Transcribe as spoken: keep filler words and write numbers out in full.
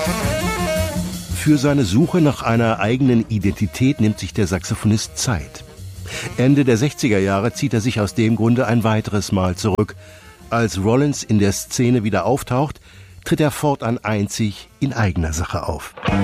Für seine Suche nach einer eigenen Identität nimmt sich der Saxophonist Zeit. Ende der sechziger Jahre zieht er sich aus dem Grunde ein weiteres Mal zurück. Als Rollins in der Szene wieder auftaucht, tritt er fortan einzig in eigener Sache auf.